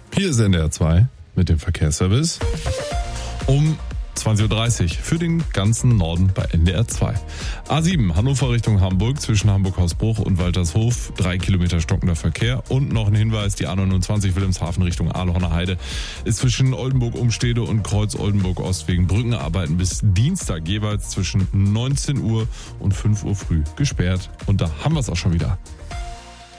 Hier ist NDR 2 mit dem Verkehrsservice um 20.30 Uhr für den ganzen Norden bei NDR 2. A7 Hannover Richtung Hamburg zwischen Hamburg-Hausbruch und Waltershof 3 Kilometer stockender Verkehr. Und noch ein Hinweis, die A29 Wilhelmshaven Richtung Ahlhorner Heide ist zwischen Oldenburg-Umstede und Kreuz Oldenburg-Ost wegen Brückenarbeiten bis Dienstag jeweils zwischen 19 Uhr und 5 Uhr früh gesperrt. Und da haben wir es auch schon wieder.